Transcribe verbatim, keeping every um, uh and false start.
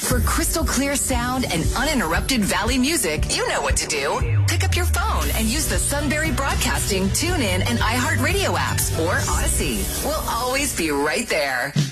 For crystal clear sound and uninterrupted Valley music, you know what to do. Pick up your phone and use the Sunbury Broadcasting, TuneIn, and iHeartRadio apps or Odyssey. We'll always be right there.